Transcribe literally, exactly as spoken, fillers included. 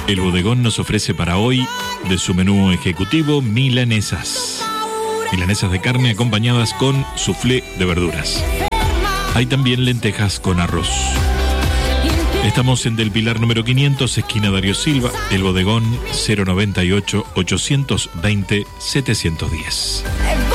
El bodegón nos ofrece para hoy, de su menú ejecutivo, milanesas. Milanesas de carne acompañadas con soufflé de verduras. Hay también lentejas con arroz. Estamos en Del Pilar número quinientos, esquina Darío Silva, el bodegón cero noventa y ocho, ochocientos veinte, setecientos diez.